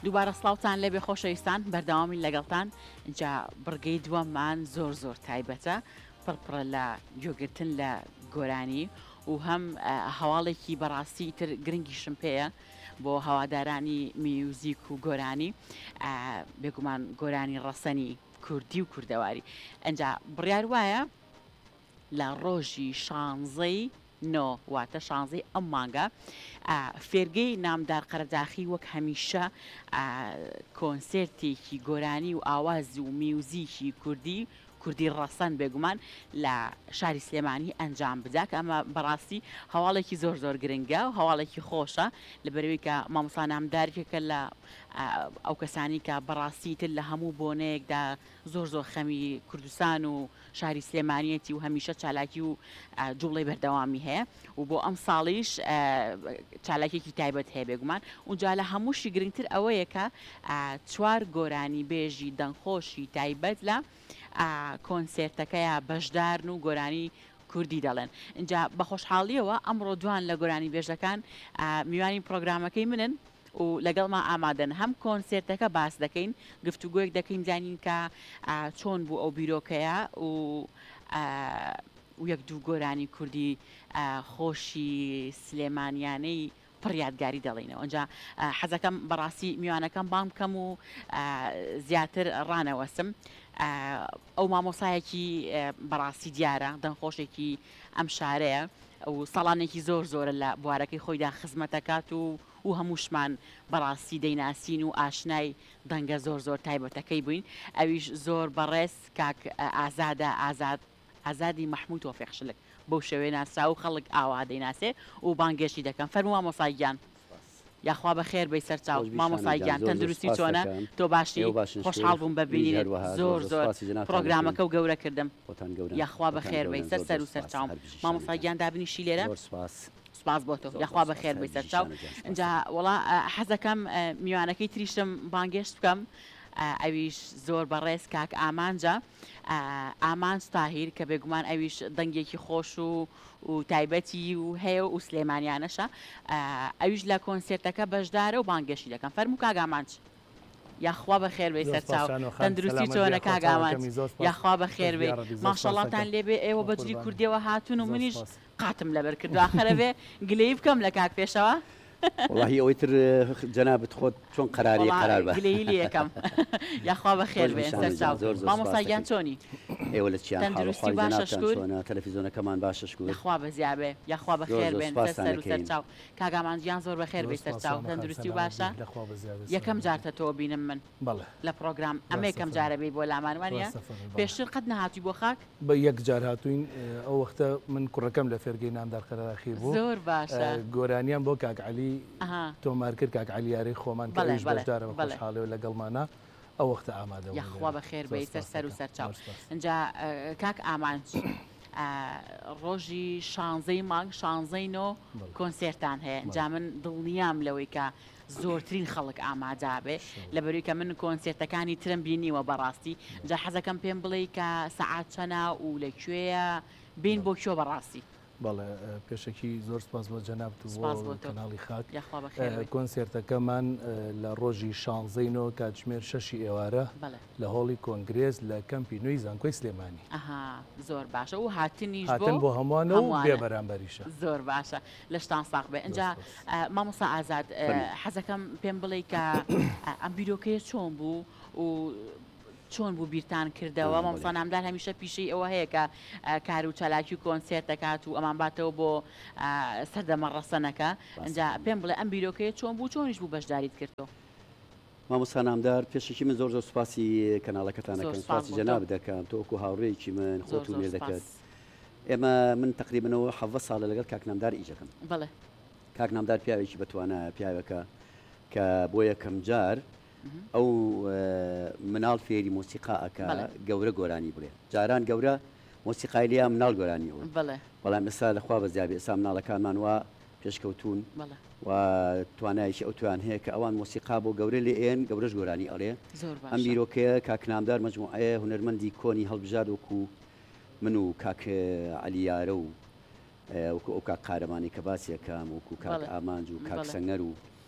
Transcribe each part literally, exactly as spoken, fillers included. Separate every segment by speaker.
Speaker 1: دووبارە سڵاوتان لێبێ خۆشەویستان بەردەوامی لەگەڵتان اینجا بڕگەی دووەممان زۆر زۆر تایبەتە پڕپڕە لە گوێگرتن لە گۆرانی و هەم هەواڵێکی بەڕاستی تر گرنگیشم پێیە بۆ هەوادارانی میوزیک و گۆرانی بێگومان گۆرانی ڕەسەنی کوردی و کوردەواری ئەنجا بڕیار وایە لە ڕۆژی شانزەی نۆ واتە شانزەی ئەم مانگە فێرگەی نامدار قەرەداخی وەک هەمیشە کۆنسێرتێکی گۆرانی و ئاوازی و میوزیکی کوردی کوردی ڕەسەن بێگومان لە شاری سلێمانی ئەنجام بدات کە ئەمە بەڕاستی هەواڵێکی زۆر زۆر گرنگە و هەواڵێکی خۆشە لەبەرەوەی کە مامۆستا نامدارێکە لە ئەو کەسانی کە بەڕاستی تر لە هەموو بۆنەیەکدا زۆر زۆر خەمی کوردستان و شاری سلێمانیەتی و هەمیشە چالاکی و جوڵی بەردەوامی هەیە و بۆ ئەم ساڵیش چالاکێکی تایبەت هەیە بێگومان اونجا لە هەمووشی گرنگتر ئەوەیە کە چوار گۆرانی بێژی دەنگخۆشی تایبەت لە کۆنسێرتەکەیە بەشدارن و گۆرانی کوردی دەڵێن اینجا بە خۆشحاڵیەوە ئەمڕۆ دوان لە گۆرانی بێژەکان میوانی پرۆگرامەکەی منن و لەگەڵما ئامادەن هەم کۆنسێرتەکە باس دەکەین گفتوگویەک دەکەین زانین کە چۆن بوو ئەو بیرۆکەیە و و یەک دوو گۆرانی کوردی خۆشی سلێمانیانەی پڕیادگاری دەڵێنەوە ئەنجا حەزەکەم بەڕاستی میوانەکەم بام بکەم و زیاتر ڕانەوەسم ئەو مامۆسایەکی بەڕاستی دیارە دەنگخۆشێکی ئەم شارەیە و ساڵانێکی زۆر زۆرە لە بوارەکەی خۆیدا خزمەتەکات و و هەمووشمان بەڕاستی دەیناسین و ئاشنای دەنگە زۆر زۆر تایبەتەکەی بووین ئەویش زۆر بەڕێز کاک ئازادە ئازاد ئازادی مەحموود وەفێخشلک بەو شێوەیە ناسرا و خەڵک ئاوا دەیناسێ و بانگێشی دەکەم فەرمووە مامۆسایگیان یاخوا بە خێر بەی سەرچاو مامۆسایگیان تەندروستی چۆنە تۆ باشی خۆشحاڵ بووم ببینیت زۆر زۆر پرۆگرامەکە و گەورە کردم یاخوا بە خێر بەی سەر سەر و سەرچاوم مامۆسایگیان دابنیشی لێرە سپاس بۆ تۆ یاخوا بە خێر بەی سەرچاو اینجا وڵا حەزەکەم میوانەکەی تریشم بانگێشت بکەم ئەویش زۆر بەڕێز کاک ئامانجا ئامان ستاهیر کە بێگومان ئەویش دەنگێکی خۆش و و تایبەتی و هەیە و سلێمانیانەشە ئەویش لە کۆنسێرتەکە بەشدارە و بانگێشی دەکەم فەرموو کاک ئامانج یاخوا بە خێر بەی سەرچاو تەندروستی چۆنە کاک ئامانج یاخوا بە خێر بێ ماشەڵڵاتان لێبێ ئێوە بەجلی کوردیەوە هاتوون و منیش قاتم لەبەر کردو ئاخرەوێ گلەی بکەم لە کاک پێشەوە
Speaker 2: والله ئەوەی تر جەنابەت خۆت چۆن قەراری قەرار بە
Speaker 1: گلەی لێ یەکەم یاخوا بە خێر بێ سەرچاو مامۆستایگیان چۆنی
Speaker 2: ئێوە لە چیان
Speaker 1: تەندروستی باشە شکور
Speaker 2: تەلەڤیزۆنەکەمان باشە شکور
Speaker 1: یاخوا بەزیابێ یاخوا بە خێر بێن سەر و سەرچاو کاک ئامانجیان زۆر بە خێر بێ سەرچاو تەندروستی و باشە یەکەم جارتە تۆ بینم من لە پرۆگرام ئەمە یەکەم جارە بێ بۆ لامانوانە پێشتر قەت نەهاتووی بۆ خاک
Speaker 3: بە یەک جار هاتوین ئەو وەختە من کوڕەکەم لە فێرگەی نامدار قەرەداخی بوو
Speaker 1: زۆر باشە
Speaker 3: گۆرانیان بۆ کاک عەلی تۆمار کرد کاک عەلییارەی خۆمان کە ئەویش بەشدارە بە خۆشحاڵیەوە لەگەڵمانە ئەو وەختە ئامادە
Speaker 1: یاخوا بە خێر بێی سەر سەر و سەرچاو اینجا کاک ئامانج ڕۆژی شانزەی مانگ شانزەی نۆ کۆنسێرتان هەیە اینجا من دڵنیام لەوەی کە زۆرترین خەڵک ئامادابێ لەبەروی کە من کۆنسێرتەکانی ترم بینیوە بەڕاستی جا حەزەکەم پێم بڵێ کە سەعات چەنە و لەکوێیە بین بۆ کێوە بەڕاستی
Speaker 3: بەڵێ پێشەکی زۆر سپاس بۆ جەنابت بۆ کەناڵی خاک کۆنسێرتەکەمان لە ڕۆژی شانزەی نۆ کاتژمێر شەشی ئێوارە لە هۆڵی کۆنگرێز لە کەمپی نوێی زانکۆی سلێمانی
Speaker 1: زۆر باشە و هاتنیش
Speaker 3: هاتن بۆ هەمووانە و بێ بەرامبەریشە
Speaker 1: زۆر باشە لە شتان ساق بێ اینجا مامۆستا ئازاد حەزەکەم پێم بڵێ کە ئەم بیرۆکەیە چۆن بوو و چۆن بوو بیرتان کردەوە مامۆستا نامدار هەمیشە پیشەی ئەوە هەیە کە کار و چالاکی و کۆنسێرت دەکات و ئەمان باتەوە بۆ سەردەمە ڕەسەنەکە اینجا پێم بڵێ ئەم بیرۆکەیە چۆن بوو چۆنیش بوو بەشداریت کردەوە
Speaker 2: مامۆستا نامدار پێشێکی من زۆر زۆر سوپاسی کەناڵەکەتانەکەم سوپاسی جەناب دەکەم تۆ وەکو هاوڕێیەکی من خۆت و لێ دەکات ئێمە من تقریبنەوە حەڤە ساڵە لەگەڵ کاک نامدار ئیجەکەم
Speaker 1: بەڵێ
Speaker 2: کاک نامدار پیاوێکی بەتوانایە پیاوێکە کە بۆ یەکەم جار ئەو مناڵ فێری مۆسیقاکە گەورە گۆرانی بڵێ جاران گەورە مۆسیقای لێیان مناڵ گۆرانیەوە بەڵام ئێستا لەخوا بەزیابێ ئێستا مناڵەکانمان وا پێشکەوتون و توانایشی ئەو توان هەیە کە ئەوان مۆسیقا بۆ گەورە لێ ئێن گەورەش گۆرانی ئەڵێ ئەم بیرۆکەیە کاک نامدار مەجموعەیە هونەرمەندی کۆنی هەڵبژار وەکو من و کاک عەلییارە و وەکو ئەو کاک قارەمانی کە باسیەکەم وەکو کاک ئامانج و کاک سەنگەر و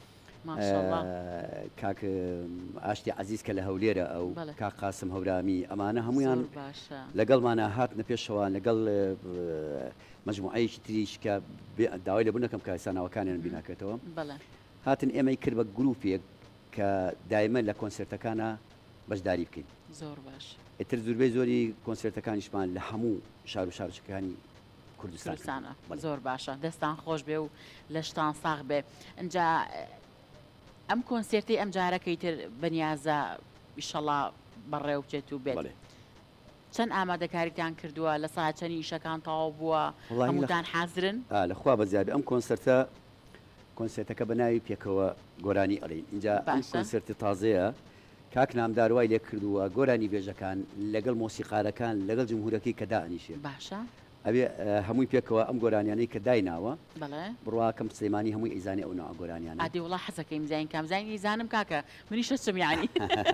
Speaker 2: کاک ئاشتی عەزیز کە لە هەولێرە ئەو کاک قاسم هەورامی ئەمانە هەمویان لەگەڵمانە هاتنە پێشەوە لەگەڵ مەجموعەیەکی تریش کە داوای لەبوو نەکەم کە ساناوەکانیان بیناکرێتەوە هاتن ئێمەی کرد بە گروپێک کە دایمە لە کۆنسرتەکانە بەشداری بکەین.
Speaker 1: زۆر باش.
Speaker 2: ئێتر زۆربەی زۆری کۆنسرتەکانیشمان لە هەموو شار و شارچەکانی
Speaker 1: کوردستانە. زۆر باشە، دەستان خۆش بێ و لە شتان ساغ بێ. ئەنجا ئەم کۆنسرتی ئەم جارەکەی تر بەنیازە ئیشەڵا بەڕێو بچێت و بێت. چەند ئامادەکاریتان کردووە لە ساعت چەندی ئیشەکان تەواو بووە هەمووتان حازرن؟
Speaker 2: لەخوا بەزیابی ئەم کۆنسرتە کۆنسرتەکە بە ناوی پێکەوە گۆرانی ئەڵێن. اینجا ئەم کۆنسرتی تازەیە کاک نامدار وای لێ کردووە گۆرانی بێژەکان لەگەڵ مۆسیقارەکان لەگەڵ جمهورەکەی کە دائنیشێ.
Speaker 1: باشە.
Speaker 2: ئەبێ هەمووی پێکەوە ئەم گۆرانیانەی کە دایناوە بڕواکەم سلێمانی هەمووی ئەیزانی ئەو ناو گۆرانیانە.
Speaker 1: ئادی وڵا حەزەکەی مزین کام زانی زانم کاکە منیش شەچم یعنی.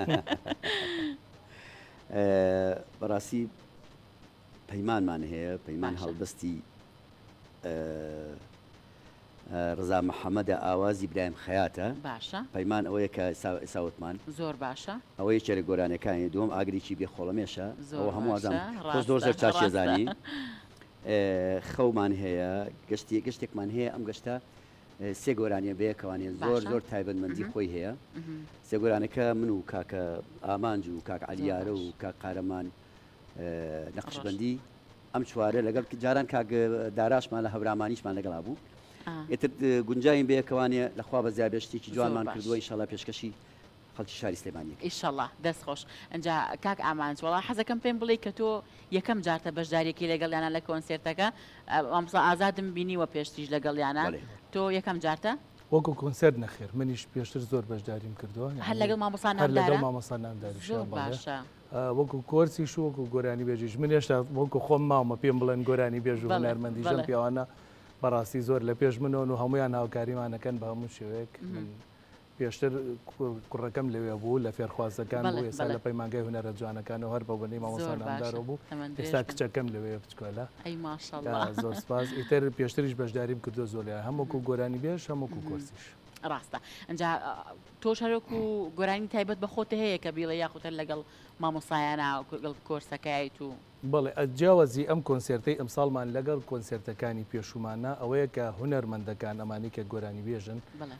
Speaker 2: بەڕاستی پەیمانمان هەیە پەیمان هەڵبەستی ڕزا محەممەدە ئاوازی برایم خەیاتە.
Speaker 1: باشە.
Speaker 2: پەیمان ئەوەیە کە ساوتمان
Speaker 1: زۆر باشە.
Speaker 2: ئەوەیە چێرە گۆرانەکانی دووەم ئاگریی بێخۆڵەمێشە ئەوە هەموو ئازان زۆر زۆر چاشێزانی خەومان هەیە گەشتی گەشتێکمان هەیە ئەم گەشتە سێ گۆرانیە بەیەکەوانێن زۆر زۆر تایبەتمەندی خۆی هەیە. سێ گۆرانەکە من و کاکە ئامانج و کاک عەلیارە و کاک قارەمان نەقشبەندی ئەم چوارە لەگەڵ جاران کاک داراشمان لە هەورامانیشمان لەگەڵا بوو. ئێتر گونجاین بەیەکەوانێ لەخوا بە زیابێشتێکی جوانمان کردووە ئیشەڵا پێشکەشی خەڵکی شاری سلێمانی.
Speaker 1: ئیشەڵا دەست خۆش. ئەنجا کاک ئامانج وەڵا حەزەکەم پێم بڵێ کە تۆ یەکەم جارتە بەشداریەکەی لەگەڵیانە لە کۆنسێرتەکە ئەمسا ئازادم بینیوە پێشتیش لەگەڵیانە تۆ یەکەم جارتە؟
Speaker 3: وەکو کۆنسرت نەخێر منیش پێشتر زۆر بەشداریم کردووە
Speaker 1: هەر لەگەڵ مامۆستا نامدارە
Speaker 3: مامۆستا نامداری
Speaker 1: باشە.
Speaker 3: وەکو کۆرسیش وەکو گۆرانی بێژیش من هێشتا وەکو خۆم ماومە پێم بڵێن گۆرانی بێژ و هونەرمەندیژەم پیاوانە بەڕاستی زۆر لە پێش منەوە و هەمویان هاوکاریمانەکەن بە هەموو شێوەیەک پێشتر کوڕەکەم لەوێ بوو لە فێرخوازەکان بوو ئێستا لە پەیمانگای هونەرە جوانەکانەوە هەر بە بنەی مامۆستا نامدارەوە بوو ئێستا کچەکەم لەوێ بچکۆلە زۆر سپاس ئیتر پێشتریش بەشداریم کردو زۆر هەمووکو گۆرانی بێژ هەمووکو کۆرسیش.
Speaker 1: ڕاستە. ئەنجا تۆ شارۆک و گۆرانی تایبەت بە خۆتە هەیە کە بیڵە یاخوتەر لەگەڵ مامۆسایانە لەگەڵ کۆرسەکەیت و
Speaker 3: بەڵێ ئەجیاوەزی ئەم کۆنسرتەی ئەمساڵمان لەگەڵ کۆنسرتەکانی پێشومانە ئەوەیە کە هونەرمەندەکان ئەمانی کە گۆرانی بێژن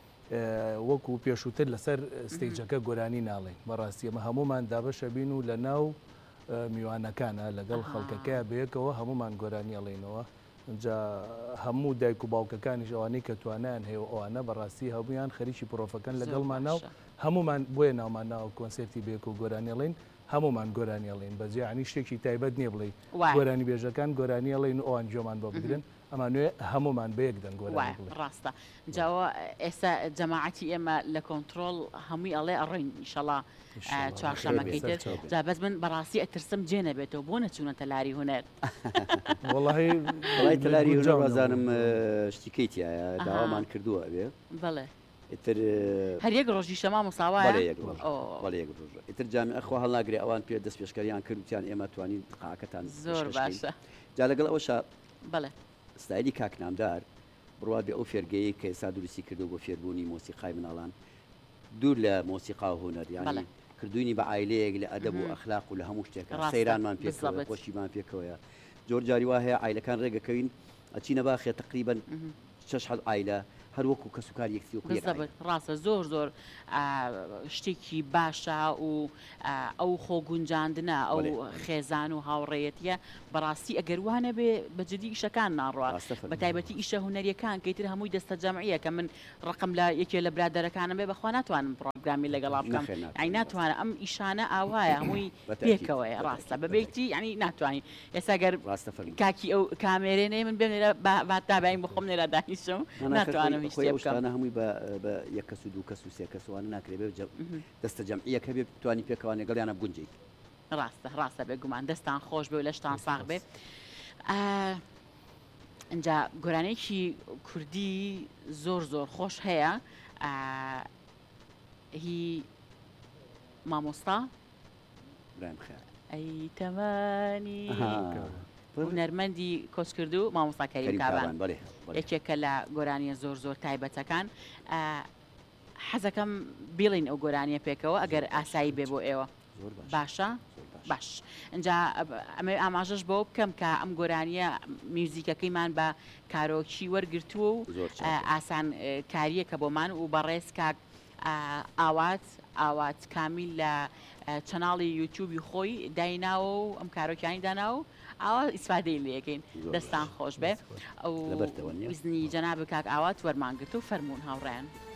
Speaker 3: وەکو پێشووتر لەسەر ستیجەکە گۆرانی ناڵێن بەڕاستی ئەمە هەمومان دابەشە بین و لە ناو میوانەکانە لەگەڵ خەڵکەکە بەیەکەوە هەمومان گۆرانی ئەڵێنەوە. جا هەموو دایک و باوکەکانیش ئەوانەی کە توانیان هەیە ئەوانە بەڕاستی هەمویان خەریکی پرۆفەکەن لەگەڵمان ناو هەمومان بۆیە ناومان ناو کۆنسرتی بێک و گۆرانی ئەڵێن هەمومان گۆرانی ئەڵێن بەجێ عنی شتێکی تایبەت نییە بڵێ گۆرانی بێژەکان گۆرانی ئەڵێن و ئەوان جۆمان بۆ بگرن ئەمانوێ هەمومان بەیەک دەن گۆرانی
Speaker 1: ڕاستە. جاوە ئێستا جەماعەتی ئێمە لە کۆنتترۆل هەمووی ئەڵێ ئەڕێن ئیشەڵا چوارشەمەکەی تر جا بەس من بەڕاستی ئەترسم جێ نەبێتەوە بۆ نەچوونەتە لاری هونەر.
Speaker 2: وەڵی تەلاری هونەر وەزانم شتیکەیتیایە داوامان کردووە بێ.
Speaker 1: بەڵێ
Speaker 2: ئیتر
Speaker 1: هەر یەک ڕۆژی شەما مساوایە
Speaker 2: ئیتر جامی ئەخوا هەڵناگرێ ئەوان پێ دەست پێشکاریان کردوتیان ئێمە توانین قاکەتان
Speaker 1: زۆر باشە.
Speaker 2: جا لەگەڵ ئەوشە
Speaker 1: بەڵێ
Speaker 2: ستایلی کاک نامدار بڕوا بێ ئەو فێرگەیە کە ئێستا دروستی کردو بۆ فێربوونی مۆسیقای مناڵان دوور لە مۆسیقا و هونەر یانی کردوینی بە عایلەیەک لە ئەدەب و ئەخلاق و لە هەموو شتێکە سەیرانمان پێکەوە خۆشیمان پێکەوەیە جۆر جاری وا هەیە عایلەکان ڕێگەکەوین ئەچینە باخێ تقریبەن شەش حەڵ عایلە هەر وەکو کەسوکار یەکسی و
Speaker 1: ڕاستە زۆر زۆر شتێکی باشە و ئەو خۆگونجاندنە ئەو خێزان و هاوڕێیەتیە بەڕاستی ئەگەر وانە بێ بەجددی ئیشەکان ناڕوە بە تایبەتی ئیشە هونەریەکان کەیتر هەمووی دەستە جەمعیە کە من ڕقم لە یەکێ لە برادەرەکانم بێ بەخوا ناتوانم پرۆگرامی لەگەڵا بکەم ئەی ناتوانە ئەم ئیشانە ئاوایە هەمووی پێکەوەیە ڕاستە بەبێتی ینی ناتوانین ئێستا گەر کاکی ئەو کامێرێنێ من بێنێرە باتابین بخۆم نێرە دانیشم ناتوانم
Speaker 2: شتانە هەمووی بە یەک کەس و دوو کەس و سێ کەسوانە ناکرێت بێ دەستە جەمعیەکە بێ توانی پێکەوانێ گەڵیانە بگونجێک.
Speaker 1: ڕاستە ڕاستە بێگومان دەستان خۆش بێ و لە شتان ساغ بێ. ئەنجا گۆرانێکی کوردی زۆر زۆر خۆش هەیە هی مامۆستا ئەی تەمانی هونەرمەندی کۆچکردو مامۆستا کەریم کابران یەکێکە لە گۆرانیە زۆر زۆر تایبەتەکان حەزەکەم بیڵین ئەو گۆرانیە پێکەوە ئەگەر ئاسایی بێ بۆ ئێوە باشە باش اینجا ئەمە ئاماژەش بۆ بکەم کە ئەم گۆرانیە میوزیکەکەیمان بە کارۆکی وەرگرتووە و ئاسان کاریە کە بۆمان و بەڕێز کاک ئاوات ئاوات کامیل لە چەناڵی یوتیوبی خۆی دایناوە و ئەم کارۆکیانی داناوە ئاوا ئیسفادەی لێەکەین دەستان خۆش بێ ئەو ویزنی جەنابە کاک ئاوات وەرمانگرت و فەرمونون هاوڕێن.